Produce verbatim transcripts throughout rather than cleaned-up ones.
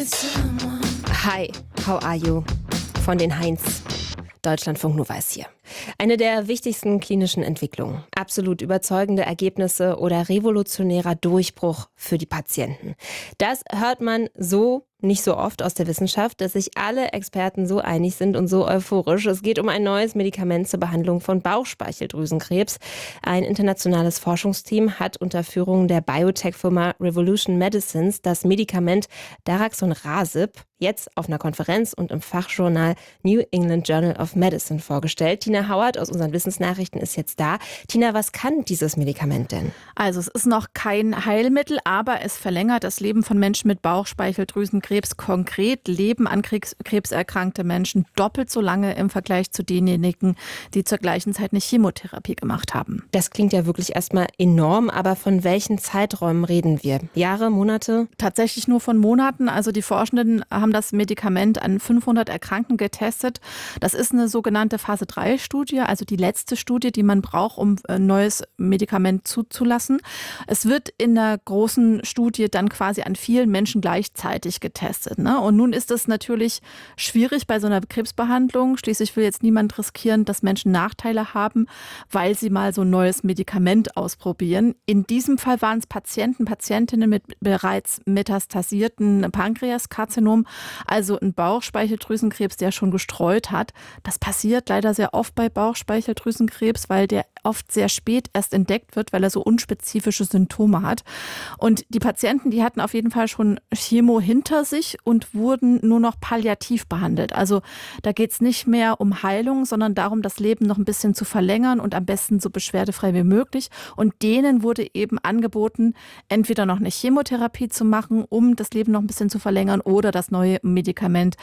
Hi, how are you? Von den Heinz. Deutschlandfunk Nova ist hier. Eine der wichtigsten klinischen Entwicklungen. Absolut überzeugende Ergebnisse oder revolutionärer Durchbruch für die Patienten. Das hört man so nicht so oft aus der Wissenschaft, dass sich alle Experten so einig sind und so euphorisch. Es geht um ein neues Medikament zur Behandlung von Bauchspeicheldrüsenkrebs. Ein internationales Forschungsteam hat unter Führung der Biotech-Firma Revolution Medicines das Medikament Daraxonrasib jetzt auf einer Konferenz und im Fachjournal New England Journal of Medicine vorgestellt. Tina Howard aus unseren Wissensnachrichten ist jetzt da. Tina, was kann dieses Medikament denn? Also es ist noch kein Heilmittel, aber es verlängert das Leben von Menschen mit Bauchspeicheldrüsenkrebs. Konkret leben an Krebs erkrankte Menschen doppelt so lange im Vergleich zu denjenigen, die zur gleichen Zeit eine Chemotherapie gemacht haben. Das klingt ja wirklich erstmal enorm, aber von welchen Zeiträumen reden wir? Jahre, Monate? Tatsächlich nur von Monaten. Also die Forschenden haben das Medikament an fünfhundert Erkrankten getestet. Das ist eine sogenannte Phase drei Studie, also die letzte Studie, die man braucht, um ein neues Medikament zuzulassen. Es wird in der großen Studie dann quasi an vielen Menschen gleichzeitig getestet. Ne? Und nun ist es natürlich schwierig bei so einer Krebsbehandlung. Schließlich will jetzt niemand riskieren, dass Menschen Nachteile haben, weil sie mal so ein neues Medikament ausprobieren. In diesem Fall waren es Patienten, Patientinnen mit bereits metastasierten Pankreaskarzinom, also ein Bauchspeicheldrüsenkrebs, der schon gestreut hat. Das passiert leider sehr oft bei Bauchspeicheldrüsenkrebs, weil der oft sehr spät erst entdeckt wird, weil er so unspezifische Symptome hat. Und die Patienten, die hatten auf jeden Fall schon Chemo hinter sich und wurden nur noch palliativ behandelt. Also da geht es nicht mehr um Heilung, sondern darum, das Leben noch ein bisschen zu verlängern und am besten so beschwerdefrei wie möglich. Und denen wurde eben angeboten, entweder noch eine Chemotherapie zu machen, um das Leben noch ein bisschen zu verlängern, oder das neue Medikament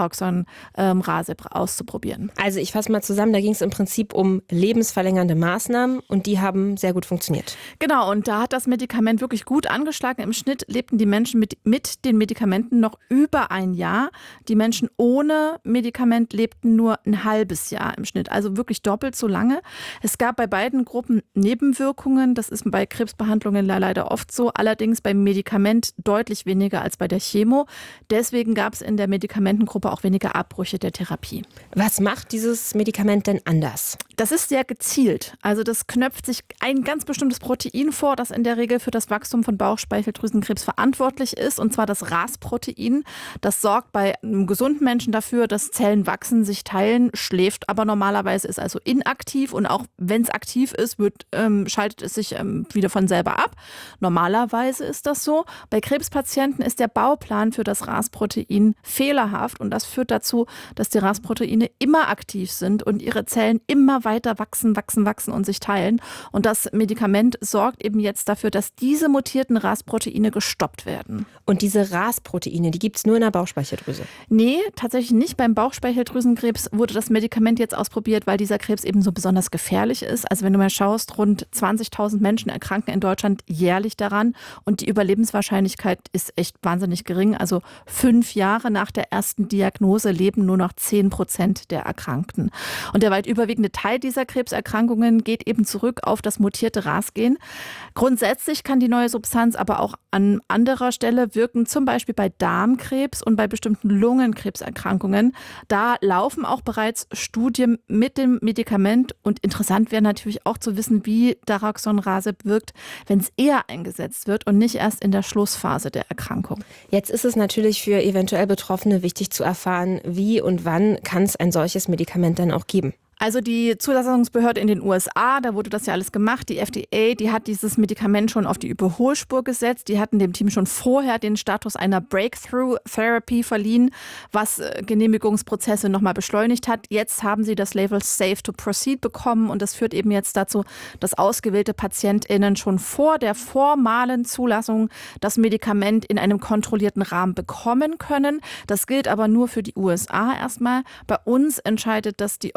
Daraxonrasib ähm, auszuprobieren. Also ich fasse mal zusammen, da ging es im Prinzip um lebensverlängernde Maßnahmen und die haben sehr gut funktioniert. Genau, und da hat das Medikament wirklich gut angeschlagen. Im Schnitt lebten die Menschen mit, mit den Medikamenten noch über ein Jahr. Die Menschen ohne Medikament lebten nur ein halbes Jahr im Schnitt, also wirklich doppelt so lange. Es gab bei beiden Gruppen Nebenwirkungen. Das ist bei Krebsbehandlungen leider oft so, allerdings beim Medikament deutlich weniger als bei der Chemo. Deswegen gab es in der Medikamentengruppe auch weniger Abbrüche der Therapie. Was macht dieses Medikament denn anders? Das ist sehr gezielt. Also das knöpft sich ein ganz bestimmtes Protein vor, das in der Regel für das Wachstum von Bauchspeicheldrüsenkrebs verantwortlich ist, und zwar das R A S-Protein. Das sorgt bei einem gesunden Menschen dafür, dass Zellen wachsen, sich teilen, schläft aber normalerweise, ist also inaktiv, und auch wenn es aktiv ist, wird, ähm, schaltet es sich ähm, wieder von selber ab. Normalerweise ist das so. Bei Krebspatienten ist der Bauplan für das R A S-Protein fehlerhaft, und das führt dazu, dass die R A S-Proteine immer aktiv sind und ihre Zellen immer weiter wachsen, wachsen, wachsen und sich teilen. Und das Medikament sorgt eben jetzt dafür, dass diese mutierten R A S-Proteine gestoppt werden. Und diese R A S-Proteine, die gibt es nur in der Bauchspeicheldrüse? Nee, tatsächlich nicht. Beim Bauchspeicheldrüsenkrebs wurde das Medikament jetzt ausprobiert, weil dieser Krebs eben so besonders gefährlich ist. Also wenn du mal schaust, rund zwanzigtausend Menschen erkranken in Deutschland jährlich daran, und die Überlebenswahrscheinlichkeit ist echt wahnsinnig gering. Also fünf Jahre nach der ersten Diagnose leben nur noch zehn Prozent der Erkrankten. Und der weit überwiegende Teil dieser Krebserkrankungen geht eben zurück auf das mutierte R A S-Gen. Grundsätzlich kann die neue Substanz aber auch an anderer Stelle wirken, zum Beispiel bei Darmkrebs und bei bestimmten Lungenkrebserkrankungen. Da laufen auch bereits Studien mit dem Medikament, und interessant wäre natürlich auch zu wissen, wie Daraxonrasib wirkt, wenn es eher eingesetzt wird und nicht erst in der Schlussphase der Erkrankung. Jetzt ist es natürlich für eventuell Betroffene wichtig zu erfahren, wie und wann kann es ein solches Medikament dann auch geben. Also die Zulassungsbehörde in den U S A, da wurde das ja alles gemacht. Die F D A, die hat dieses Medikament schon auf die Überholspur gesetzt. Die hatten dem Team schon vorher den Status einer Breakthrough Therapy verliehen, was Genehmigungsprozesse nochmal beschleunigt hat. Jetzt haben sie das Label Safe to Proceed bekommen, und das führt eben jetzt dazu, dass ausgewählte PatientInnen schon vor der formalen Zulassung das Medikament in einem kontrollierten Rahmen bekommen können. Das gilt aber nur für die U S A erstmal. Bei uns entscheidet das die Europäische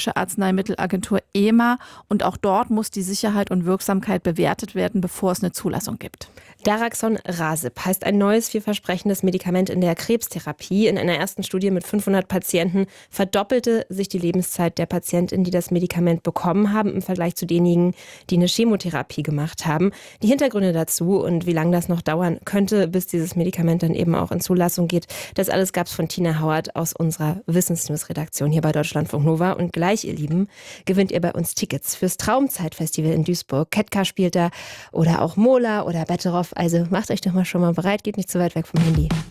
Europäische Arzneimittelagentur E M A. Und auch dort muss die Sicherheit und Wirksamkeit bewertet werden, bevor es eine Zulassung gibt. Daraxonrasib heißt ein neues, vielversprechendes Medikament in der Krebstherapie. In einer ersten Studie mit fünfhundert Patienten verdoppelte sich die Lebenszeit der Patientinnen, die das Medikament bekommen haben, im Vergleich zu denjenigen, die eine Chemotherapie gemacht haben. Die Hintergründe dazu und wie lange das noch dauern könnte, bis dieses Medikament dann eben auch in Zulassung geht, das alles gab es von Tina Hauert aus unserer Wissensnews-Redaktion hier bei Deutschlandfunk Nova. Und gleich, ihr Lieben, gewinnt ihr bei uns Tickets fürs Traumzeitfestival in Duisburg. Ketka spielt da oder auch Mola oder Betteroff. Also macht euch doch mal schon mal bereit, geht nicht zu weit weg vom Handy.